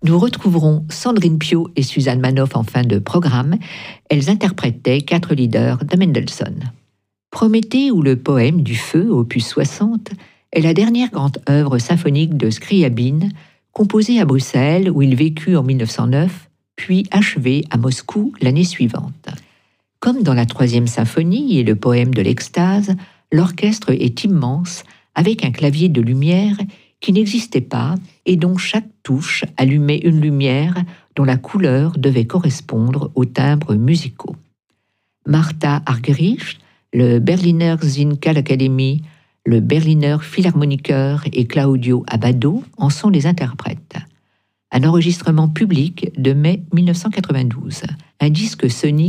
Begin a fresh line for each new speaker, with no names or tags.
Nous retrouverons Sandrine Piau et Suzanne Manoff en fin de programme. Elles interprétaient 4 lieder de Mendelssohn. Prométhée ou le poème du feu, opus 60, est la dernière grande œuvre symphonique de Scriabine, composée à Bruxelles où il vécut en 1909, puis achevée à Moscou l'année suivante. Comme dans la 3e symphonie et le poème de l'extase, l'orchestre est immense, avec un clavier de lumière qui n'existait pas et dont chaque touche allumait une lumière dont la couleur devait correspondre aux timbres musicaux. Martha Argerich, le Berliner Sinfonieakademie, le Berliner Philharmoniker et Claudio Abbado en sont les interprètes. Un enregistrement public de mai 1992, un disque Sony